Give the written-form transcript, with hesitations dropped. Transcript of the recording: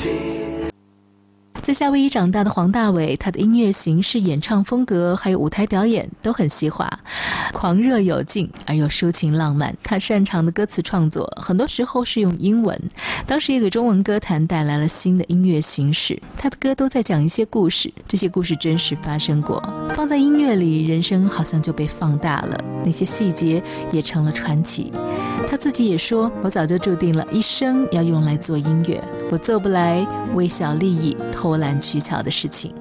在夏威夷长大的黄大炜，他的音乐形式、演唱风格还有舞台表演都很西化，狂热有劲而又抒情浪漫。他擅长的歌词创作很多时候是用英文，当时也给中文歌坛带来了新的音乐形式。他的歌都在讲一些故事，这些故事真实发生过，放在音乐里，人生好像就被放大了，那些细节也成了传奇。他自己也说，我早就注定了一生要用来做音乐，我做不来微小利益、偷懒取巧的事情。